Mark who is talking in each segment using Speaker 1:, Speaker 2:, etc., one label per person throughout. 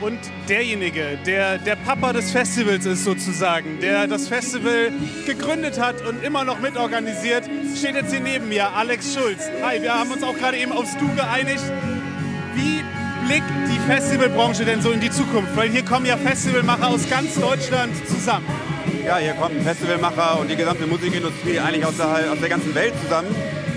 Speaker 1: Und derjenige, der Papa des Festivals ist sozusagen, der das Festival gegründet hat und immer noch mitorganisiert, steht jetzt hier neben mir, Alex Schulz. Hi, wir haben uns auch gerade eben aufs Du geeinigt. Wie blickt die Festivalbranche denn so in die Zukunft? Weil hier kommen ja Festivalmacher aus ganz Deutschland zusammen.
Speaker 2: Ja, hier kommen Festivalmacher und die gesamte Musikindustrie eigentlich aus der ganzen Welt zusammen.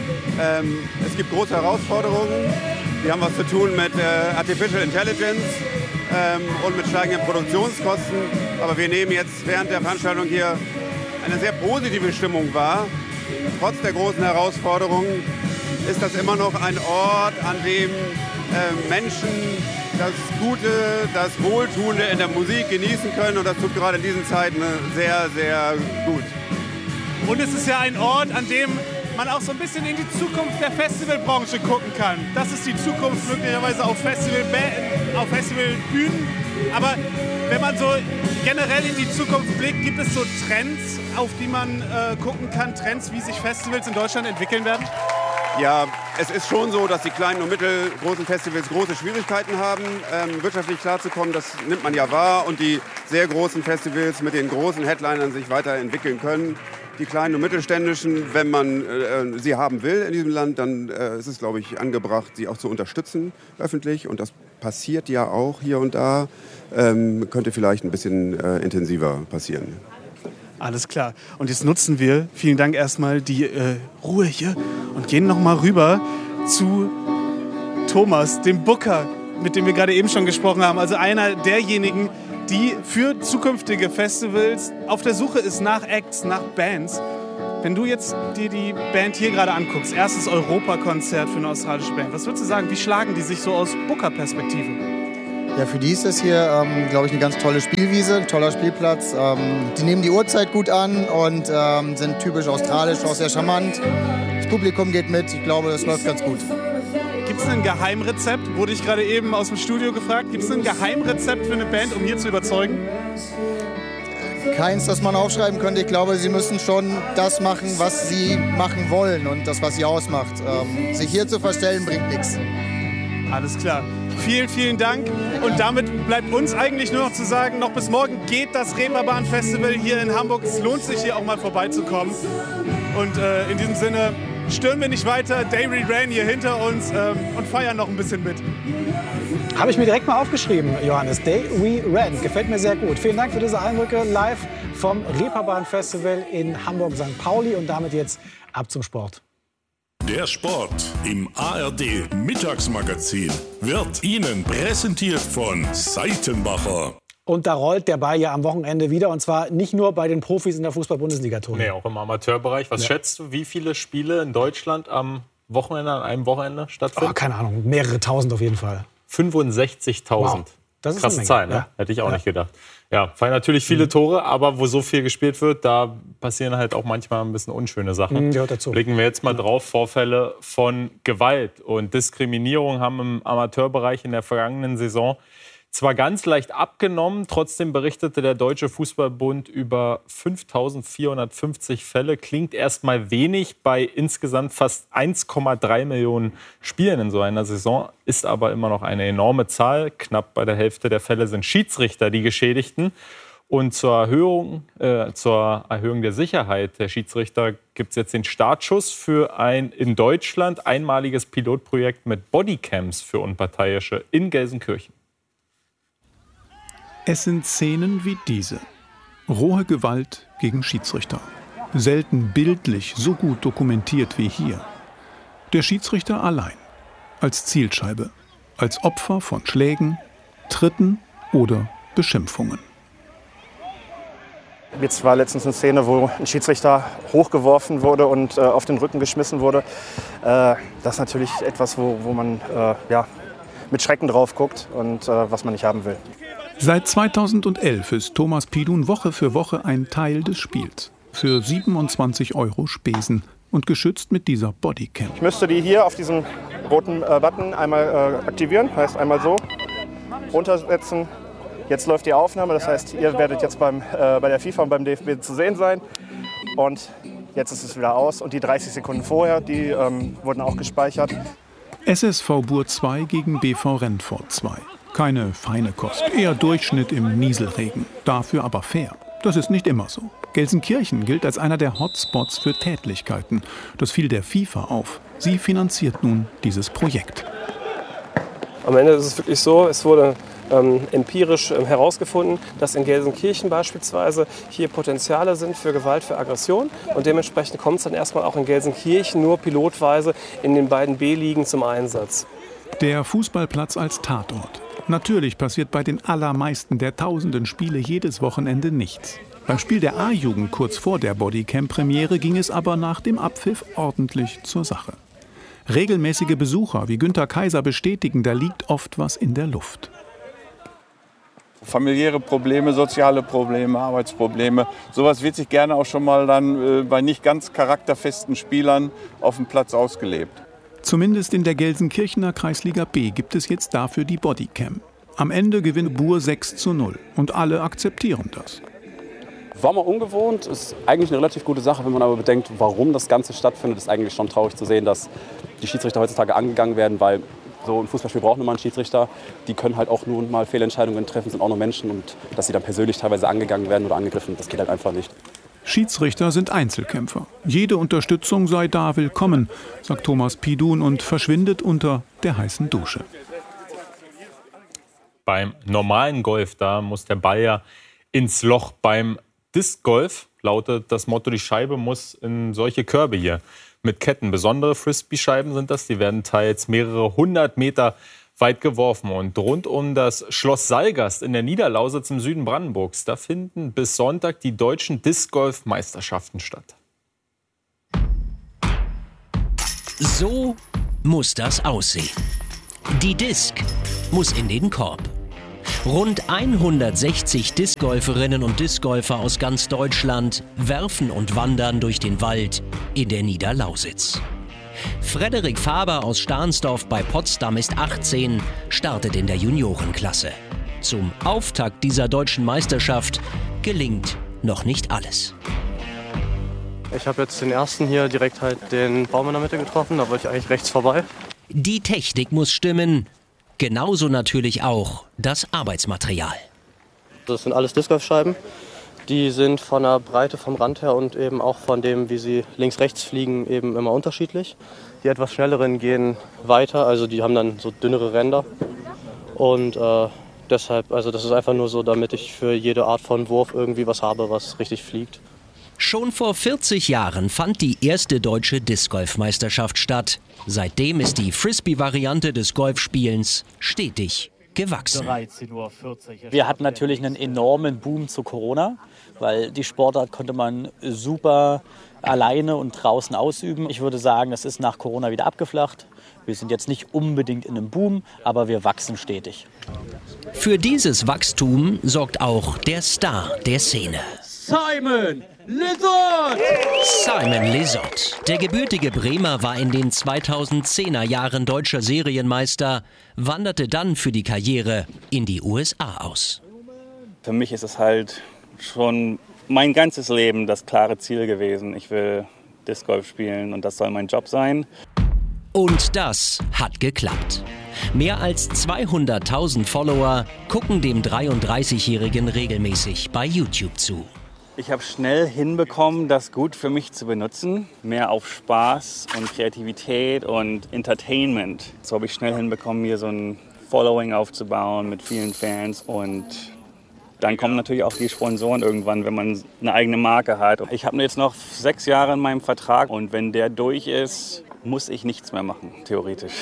Speaker 2: Es gibt große Herausforderungen. Wir haben was zu tun mit Artificial Intelligence und mit steigenden Produktionskosten. Aber wir nehmen jetzt während der Veranstaltung hier eine sehr positive Stimmung wahr. Trotz der großen Herausforderungen ist das immer noch ein Ort, an dem Menschen das Gute, das Wohltuende in der Musik genießen können. Und das tut gerade in diesen Zeiten sehr, sehr gut.
Speaker 1: Und es ist ja ein Ort, an dem man auch so ein bisschen in die Zukunft der Festivalbranche gucken kann. Das ist die Zukunft möglicherweise auf Festivalbühnen. Aber wenn man so generell in die Zukunft blickt, gibt es so Trends, auf die man gucken kann, Trends, wie sich Festivals in Deutschland entwickeln werden?
Speaker 2: Ja, es ist schon so, dass die kleinen und mittelgroßen Festivals große Schwierigkeiten haben, wirtschaftlich klarzukommen. Das nimmt man ja wahr. Und die sehr großen Festivals mit den großen Headlinern sich weiterentwickeln können. Die kleinen und mittelständischen, wenn man sie haben will in diesem Land, dann ist es, glaube ich, angebracht, sie auch zu unterstützen öffentlich. Und das passiert ja auch hier und da. Könnte vielleicht ein bisschen intensiver passieren.
Speaker 1: Alles klar. Und jetzt nutzen wir, vielen Dank erstmal, die Ruhe hier und gehen noch mal rüber zu Thomas, dem Booker, mit dem wir gerade eben schon gesprochen haben. Also einer derjenigen, die für zukünftige Festivals auf der Suche ist nach Acts, nach Bands. Wenn du jetzt dir die Band hier gerade anguckst, erstes Europakonzert für eine australische Band, was würdest du sagen, wie schlagen die sich so aus Booker-Perspektive?
Speaker 3: Ja, für die ist das hier, glaube ich, eine ganz tolle Spielwiese, ein toller Spielplatz. Die nehmen die Uhrzeit gut an und sind typisch australisch, auch sehr charmant. Das Publikum geht mit, ich glaube, das läuft ganz gut.
Speaker 1: Gibt es ein Geheimrezept? Wurde ich gerade eben aus dem Studio gefragt. Gibt es ein Geheimrezept für eine Band, um hier zu überzeugen?
Speaker 3: Keins, das man aufschreiben könnte. Ich glaube, sie müssen schon das machen, was sie machen wollen und das, was sie ausmacht. Sich hier zu verstellen, bringt nichts.
Speaker 1: Alles klar. Vielen, vielen Dank. Und damit bleibt uns eigentlich nur noch zu sagen, noch bis morgen geht das Reeperbahn-Festival hier in Hamburg. Es lohnt sich, hier auch mal vorbeizukommen. Und in diesem Sinne stören wir nicht weiter. Day We Ran hier hinter uns und feiern noch ein bisschen mit.
Speaker 4: Habe ich mir direkt mal aufgeschrieben, Johannes. Day We Ran. Gefällt mir sehr gut. Vielen Dank für diese Eindrücke live vom Reeperbahn-Festival in Hamburg-St. Pauli. Und damit jetzt ab zum Sport.
Speaker 5: Der Sport im ARD Mittagsmagazin wird Ihnen präsentiert von Seitenbacher.
Speaker 4: Und da rollt der Ball ja am Wochenende wieder. Und zwar nicht nur bei den Profis in der Fußball-Bundesliga-Tour.
Speaker 6: Nee, auch im Amateurbereich. Was schätzt du, wie viele Spiele in Deutschland am Wochenende, an einem Wochenende stattfinden?
Speaker 4: Oh, keine Ahnung, mehrere tausend auf jeden Fall.
Speaker 6: 65.000.
Speaker 4: Wow. Das ist
Speaker 6: krasse Zahl, ne? Ja. Hätte ich auch nicht gedacht. Ja, fallen natürlich viele Tore, aber wo so viel gespielt wird, da passieren halt auch manchmal ein bisschen unschöne Sachen.
Speaker 4: Gehört dazu.
Speaker 6: Blicken wir jetzt mal drauf. Vorfälle von Gewalt und Diskriminierung haben im Amateurbereich in der vergangenen Saison zwar ganz leicht abgenommen, trotzdem berichtete der Deutsche Fußballbund über 5.450 Fälle. Klingt erstmal wenig bei insgesamt fast 1,3 Millionen Spielen in so einer Saison, ist aber immer noch eine enorme Zahl. Knapp bei der Hälfte der Fälle sind Schiedsrichter die Geschädigten. Und zur Erhöhung der Sicherheit der Schiedsrichter gibt es jetzt den Startschuss für ein in Deutschland einmaliges Pilotprojekt mit Bodycams für Unparteiische in Gelsenkirchen.
Speaker 7: Es sind Szenen wie diese. Rohe Gewalt gegen Schiedsrichter. Selten bildlich so gut dokumentiert wie hier. Der Schiedsrichter allein. Als Zielscheibe. Als Opfer von Schlägen, Tritten oder Beschimpfungen.
Speaker 8: Jetzt war letztens eine Szene, wo ein Schiedsrichter hochgeworfen wurde und auf den Rücken geschmissen wurde. Das ist natürlich etwas, wo man mit Schrecken drauf guckt und was man nicht haben will.
Speaker 7: Seit 2011 ist Thomas Pidun Woche für Woche ein Teil des Spiels. Für 27 € Spesen und geschützt mit dieser Bodycam.
Speaker 8: Ich müsste die hier auf diesem roten Button einmal aktivieren, heißt einmal so, runtersetzen. Jetzt läuft die Aufnahme, das heißt, ihr werdet jetzt bei der FIFA und beim DFB zu sehen sein. Und jetzt ist es wieder aus und die 30 Sekunden vorher, die wurden auch gespeichert.
Speaker 7: SSV Bur 2 gegen BV Rentford 2. Keine feine Kost, eher Durchschnitt im Nieselregen. Dafür aber fair. Das ist nicht immer so. Gelsenkirchen gilt als einer der Hotspots für Tätlichkeiten. Das fiel der FIFA auf. Sie finanziert nun dieses Projekt.
Speaker 9: Am Ende ist es wirklich so, es wurde empirisch herausgefunden, dass in Gelsenkirchen beispielsweise hier Potenziale sind für Gewalt, für Aggression. Und dementsprechend kommt es dann erstmal auch in Gelsenkirchen nur pilotweise in den beiden B-Ligen zum Einsatz.
Speaker 7: Der Fußballplatz als Tatort. Natürlich passiert bei den allermeisten der tausenden Spiele jedes Wochenende nichts. Beim Spiel der A-Jugend kurz vor der Bodycam-Premiere ging es aber nach dem Abpfiff ordentlich zur Sache. Regelmäßige Besucher wie Günther Kaiser bestätigen, da liegt oft was in der Luft.
Speaker 10: Familiäre Probleme, soziale Probleme, Arbeitsprobleme. Sowas wird sich gerne auch schon mal dann bei nicht ganz charakterfesten Spielern auf dem Platz ausgelebt.
Speaker 7: Zumindest in der Gelsenkirchener Kreisliga B gibt es jetzt dafür die Bodycam. Am Ende gewinnt Buhr 6:0 und alle akzeptieren das.
Speaker 11: War mal ungewohnt, ist eigentlich eine relativ gute Sache, wenn man aber bedenkt, warum das Ganze stattfindet. Ist eigentlich schon traurig zu sehen, dass die Schiedsrichter heutzutage angegangen werden, weil so ein Fußballspiel braucht nun mal einen Schiedsrichter. Die können halt auch nur mal Fehlentscheidungen treffen, sind auch nur Menschen. Und dass sie dann persönlich teilweise angegangen werden oder angegriffen, das geht halt einfach nicht.
Speaker 7: Schiedsrichter sind Einzelkämpfer. Jede Unterstützung sei da willkommen, sagt Thomas Pidun und verschwindet unter der heißen Dusche.
Speaker 6: Beim normalen Golf, da muss der Ball ja ins Loch. Beim Disc-Golf lautet das Motto, die Scheibe muss in solche Körbe hier mit Ketten. Besondere Frisbee-Scheiben sind das, die werden teils mehrere 100 Meter weit geworfen. Und rund um das Schloss Salgast in der Niederlausitz im Süden Brandenburgs, da finden bis Sonntag die deutschen Disc-Golf-Meisterschaften statt.
Speaker 12: So muss das aussehen. Die Disc muss in den Korb. Rund 160 Discgolferinnen und Discgolfer aus ganz Deutschland werfen und wandern durch den Wald in der Niederlausitz. Frederik Faber aus Stahnsdorf bei Potsdam ist 18, startet in der Juniorenklasse. Zum Auftakt dieser deutschen Meisterschaft gelingt noch nicht alles.
Speaker 9: Ich habe jetzt den ersten hier direkt halt den Baum in der Mitte getroffen, da wollte ich eigentlich rechts vorbei.
Speaker 12: Die Technik muss stimmen. Genauso natürlich auch das Arbeitsmaterial.
Speaker 9: Das sind alles Discgolfscheiben. Die sind von der Breite vom Rand her und eben auch von dem, wie sie links-rechts fliegen, eben immer unterschiedlich. Die etwas schnelleren gehen weiter, also die haben dann so dünnere Ränder. Und deshalb, also das ist einfach nur so, damit ich für jede Art von Wurf irgendwie was habe, was richtig fliegt.
Speaker 12: Schon vor 40 Jahren fand die erste deutsche Discgolfmeisterschaft statt. Seitdem ist die Frisbee-Variante des Golfspielens stetig gewachsen.
Speaker 13: Wir hatten natürlich einen enormen Boom zu Corona, weil die Sportart konnte man super alleine und draußen ausüben. Ich würde sagen, das ist nach Corona wieder abgeflacht. Wir sind jetzt nicht unbedingt in einem Boom, aber wir wachsen stetig.
Speaker 12: Für dieses Wachstum sorgt auch der Star der Szene.
Speaker 14: Simon Lizotte!
Speaker 12: Simon Lizotte. Der gebürtige Bremer war in den 2010er Jahren deutscher Serienmeister, wanderte dann für die Karriere in die USA aus.
Speaker 15: Für mich ist es halt schon mein ganzes Leben das klare Ziel gewesen. Ich will Disc Golf spielen und das soll mein Job sein.
Speaker 12: Und das hat geklappt. Mehr als 200.000 Follower gucken dem 33-Jährigen regelmäßig bei YouTube zu.
Speaker 15: Ich habe schnell hinbekommen, das gut für mich zu benutzen. Mehr auf Spaß und Kreativität und Entertainment. So habe ich schnell hinbekommen, mir so ein Following aufzubauen mit vielen Fans. Und dann kommen natürlich auch die Sponsoren irgendwann, wenn man eine eigene Marke hat. Ich habe jetzt noch 6 Jahre in meinem Vertrag und wenn der durch ist, muss ich nichts mehr machen, theoretisch.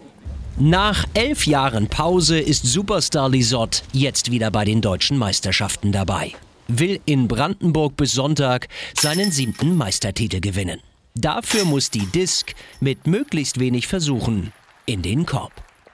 Speaker 12: Nach 11 Jahren Pause ist Superstar Lizotte jetzt wieder bei den deutschen Meisterschaften dabei. Will in Brandenburg bis Sonntag seinen 7. Meistertitel gewinnen. Dafür muss die Disc mit möglichst wenig Versuchen in den Korb.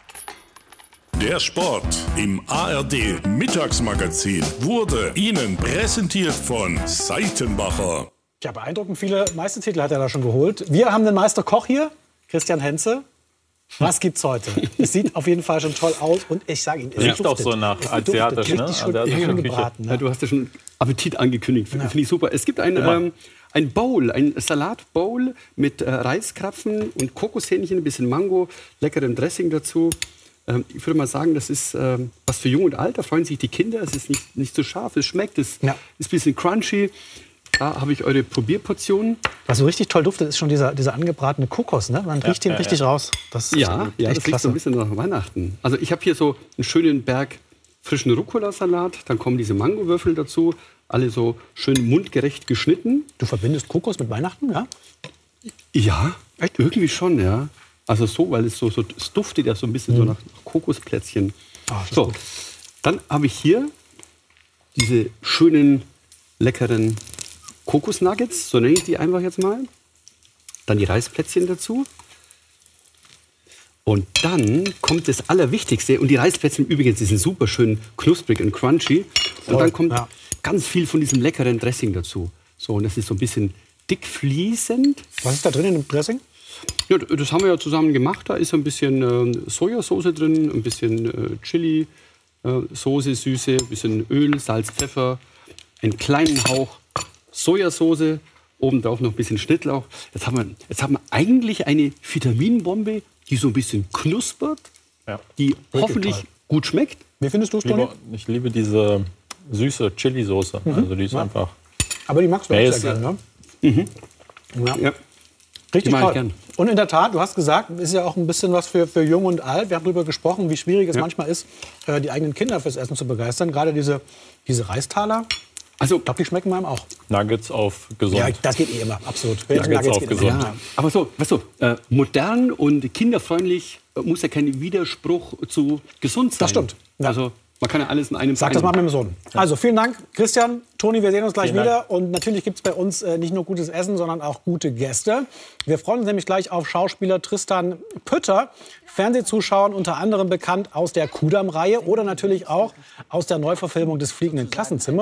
Speaker 5: Der Sport im ARD Mittagsmagazin wurde Ihnen präsentiert von Seitenbacher.
Speaker 4: Ja, beeindruckend viele Meistertitel hat er da schon geholt. Wir haben den Meisterkoch hier, Christian Henze. Was gibt's heute? Es sieht auf jeden Fall schon toll aus und ich sage Ihnen, es
Speaker 6: riecht auch so nach asiatisch, ne?
Speaker 4: Asiatische gebraten, ne?
Speaker 16: Ja, du hast ja schon Appetit angekündigt, finde ich super. Es gibt ein Bowl, ein Salatbowl mit Reiskrapfen und Kokoshähnchen, ein bisschen Mango, leckerem Dressing dazu. Ich würde mal sagen, das ist was für Jung und Alt. Da freuen sich die Kinder. Es ist nicht so scharf, es schmeckt, es ist ein bisschen crunchy. Da habe ich eure Probierportionen.
Speaker 4: Was so richtig toll duftet, ist schon dieser angebratene Kokos. Ne? Man riecht ihn richtig raus. Das ist echt
Speaker 16: das
Speaker 4: klasse.
Speaker 16: riecht so ein bisschen nach Weihnachten. Also ich habe hier so einen schönen Berg frischen Rucola-Salat. Dann kommen diese Mangowürfel dazu. Alle so schön mundgerecht geschnitten.
Speaker 4: Du verbindest Kokos mit Weihnachten, ja?
Speaker 16: Ja, echt? Irgendwie schon, ja. Also so, weil es es duftet ja so ein bisschen so nach Kokosplätzchen. So, dann habe ich hier diese schönen, leckeren Kokosnuggets, so nenne ich die einfach jetzt mal. Dann die Reisplätzchen dazu. Und dann kommt das Allerwichtigste. Und die Reisplätzchen übrigens, die sind super schön knusprig und crunchy. Und dann kommt ganz viel von diesem leckeren Dressing dazu. So, und das ist so ein bisschen dick fließend.
Speaker 4: Was ist da drin in dem Dressing?
Speaker 16: Ja, das haben wir ja zusammen gemacht. Da ist ein bisschen Sojasauce drin, ein bisschen Chili, Soße, Süße, ein bisschen Öl, Salz, Pfeffer, einen kleinen Hauch Sojasauce, obendrauf noch ein bisschen Schnittlauch. Jetzt haben wir eigentlich eine Vitaminbombe, die so ein bisschen knuspert, die hoffentlich gut schmeckt.
Speaker 4: Wie findest du es, Toni?
Speaker 6: Ich liebe diese süße Chili-Soße. Also die ist einfach...
Speaker 4: Aber die magst du auch sehr gerne, ne? Ja. Richtig toll. Gern. Und in der Tat, du hast gesagt, ist ja auch ein bisschen was für Jung und Alt. Wir haben darüber gesprochen, wie schwierig es manchmal ist, die eigenen Kinder fürs Essen zu begeistern. Gerade diese Reistaler. Also, ich glaube, die schmecken meinem auch.
Speaker 6: Nuggets auf gesund.
Speaker 4: Ja, das geht immer, absolut.
Speaker 6: Nuggets auf gesund.
Speaker 16: Ja. Aber so, modern und kinderfreundlich muss ja kein Widerspruch zu gesund sein.
Speaker 4: Das stimmt. Ja.
Speaker 16: Also, man kann ja alles in einem
Speaker 4: Sag das mal meinem Sohn. Also vielen Dank, Christian, Toni, wir sehen uns gleich wieder. Und natürlich gibt es bei uns nicht nur gutes Essen, sondern auch gute Gäste. Wir freuen uns nämlich gleich auf Schauspieler Tristan Pütter, Fernsehzuschauern unter anderem bekannt aus der Kudamm-Reihe oder natürlich auch aus der Neuverfilmung des Fliegenden Klassenzimmers.